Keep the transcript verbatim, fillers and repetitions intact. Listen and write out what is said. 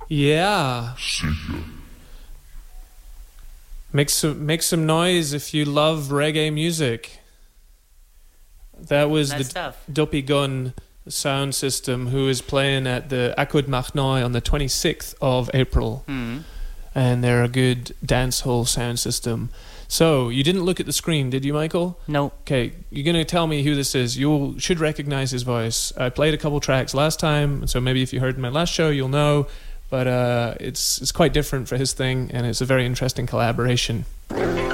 Yeah. Sicher. Make some make some noise if you love reggae music. That was Nice the stuff. Dopey Gun sound system who is playing at the Akud Machnoi on the twenty-sixth of April. Hmm. And they're a good dancehall sound system. So, you didn't look at the screen, did you, Michael? No. Okay, you're going to tell me who this is. You should recognize his voice. I played a couple tracks last time, so maybe if you heard my last show, you'll know. But uh, it's it's quite different for his thing, and it's a very interesting collaboration.